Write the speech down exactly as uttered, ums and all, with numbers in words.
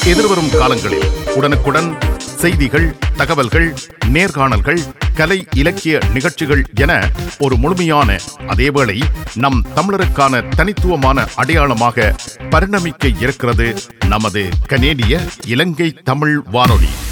எதிர்வரும் காலங்களில் உடனுக்குடன் செய்திகள், தகவல்கள், நேர்காணல்கள், கலை இலக்கிய நிகழ்ச்சிகள் என ஒரு முழுமையான, அதேவேளை நம் தமிழருக்கான தனித்துவமான அடையாளமாக பரிணமிக்க இருக்கிறது நமது கனேடிய இலங்கை தமிழ் வானொலி.